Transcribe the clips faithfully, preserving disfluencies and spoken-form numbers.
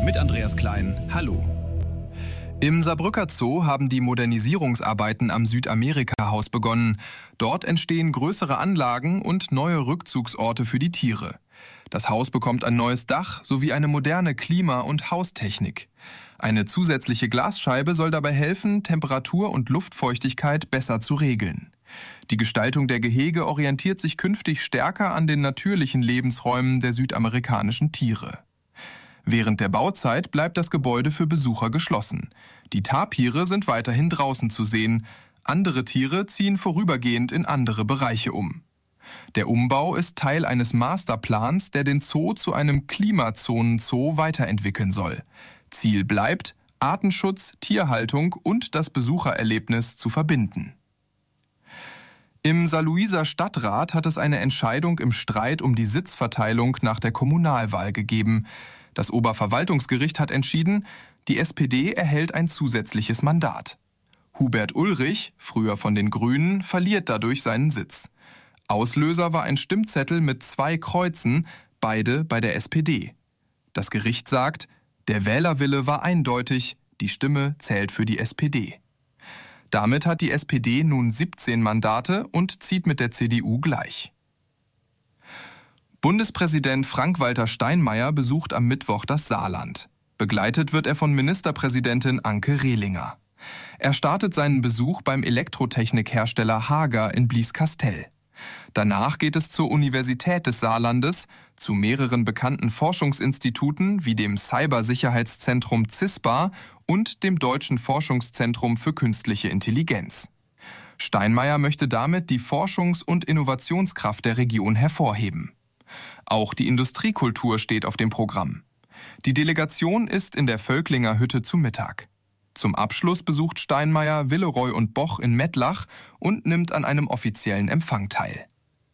mit Andreas Klein. Hallo. Im Saarbrücker Zoo haben die Modernisierungsarbeiten am Südamerika-Haus begonnen. Dort entstehen größere Anlagen und neue Rückzugsorte für die Tiere. Das Haus bekommt ein neues Dach sowie eine moderne Klima- und Haustechnik. Eine zusätzliche Glasscheibe soll dabei helfen, Temperatur und Luftfeuchtigkeit besser zu regeln. Die Gestaltung der Gehege orientiert sich künftig stärker an den natürlichen Lebensräumen der südamerikanischen Tiere. Während der Bauzeit bleibt das Gebäude für Besucher geschlossen. Die Tapire sind weiterhin draußen zu sehen. Andere Tiere ziehen vorübergehend in andere Bereiche um. Der Umbau ist Teil eines Masterplans, der den Zoo zu einem Klimazonenzoo weiterentwickeln soll. Ziel bleibt, Artenschutz, Tierhaltung und das Besuchererlebnis zu verbinden. Im Saarlouiser Stadtrat hat es eine Entscheidung im Streit um die Sitzverteilung nach der Kommunalwahl gegeben. Das Oberverwaltungsgericht hat entschieden, die S P D erhält ein zusätzliches Mandat. Hubert Ulrich, früher von den Grünen, verliert dadurch seinen Sitz. Auslöser war ein Stimmzettel mit zwei Kreuzen, beide bei der S P D. Das Gericht sagt, der Wählerwille war eindeutig, die Stimme zählt für die S P D. Damit hat die S P D nun siebzehn Mandate und zieht mit der C D U gleich. Bundespräsident Frank-Walter Steinmeier besucht am Mittwoch das Saarland. Begleitet wird er von Ministerpräsidentin Anke Rehlinger. Er startet seinen Besuch beim Elektrotechnikhersteller Hager in Blieskastel. Danach geht es zur Universität des Saarlandes, zu mehreren bekannten Forschungsinstituten wie dem Cybersicherheitszentrum CISPA und dem Deutschen Forschungszentrum für künstliche Intelligenz. Steinmeier möchte damit die Forschungs- und Innovationskraft der Region hervorheben. Auch die Industriekultur steht auf dem Programm. Die Delegation ist in der Völklinger Hütte zu Mittag. Zum Abschluss besucht Steinmeier Villeroy und Boch in Mettlach und nimmt an einem offiziellen Empfang teil.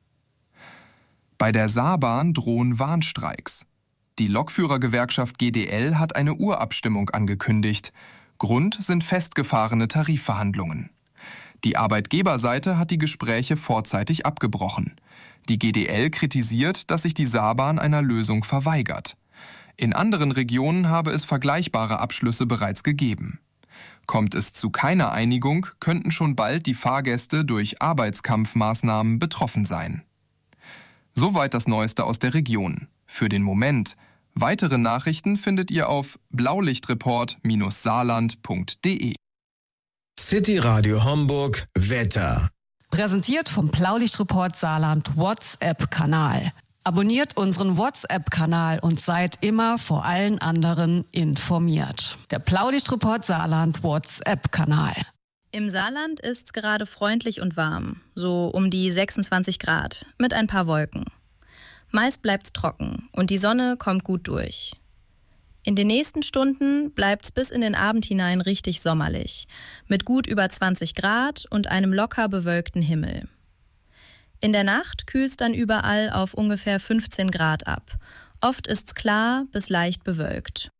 Bei der Saarbahn drohen Warnstreiks. Die Lokführergewerkschaft G D L hat eine Urabstimmung angekündigt. Grund sind festgefahrene Tarifverhandlungen. Die Arbeitgeberseite hat die Gespräche vorzeitig abgebrochen. Die G D L kritisiert, dass sich die Saarbahn einer Lösung verweigert. In anderen Regionen habe es vergleichbare Abschlüsse bereits gegeben. Kommt es zu keiner Einigung, könnten schon bald die Fahrgäste durch Arbeitskampfmaßnahmen betroffen sein. Soweit das Neueste aus der Region. Für den Moment. Weitere Nachrichten findet ihr auf blaulichtreport Bindestrich saarland Punkt de. City Radio Homburg Wetter. Präsentiert vom Blaulichtreport Saarland WhatsApp-Kanal. Abonniert unseren WhatsApp-Kanal und seid immer vor allen anderen informiert. Der Blaulichtreport Saarland WhatsApp-Kanal. Im Saarland ist's gerade freundlich und warm, so um die sechsundzwanzig Grad, mit ein paar Wolken. Meist bleibt's trocken und die Sonne kommt gut durch. In den nächsten Stunden bleibt's bis in den Abend hinein richtig sommerlich, mit gut über zwanzig Grad und einem locker bewölkten Himmel. In der Nacht kühlt's dann überall auf ungefähr fünfzehn Grad ab. Oft ist's klar bis leicht bewölkt.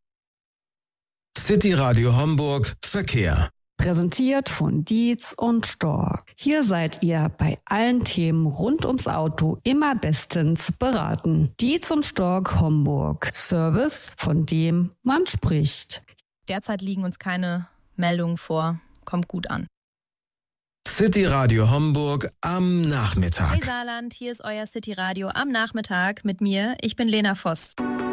City Radio Homburg Verkehr. Präsentiert von Dietz und Stork. Hier seid ihr bei allen Themen rund ums Auto immer bestens beraten. Dietz und Stork Homburg. Service, von dem man spricht. Derzeit liegen uns keine Meldungen vor. Kommt gut an. City Radio Homburg am Nachmittag. Hey Saarland, hier ist euer City Radio am Nachmittag mit mir. Ich bin Lena Voss.